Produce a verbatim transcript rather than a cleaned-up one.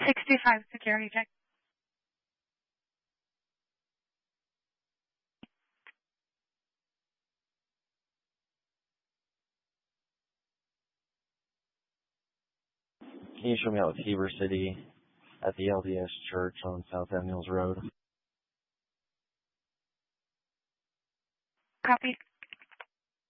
sixty-five security check. Can you show me out Heber City at the L D S Church on South Daniels Road? Copy.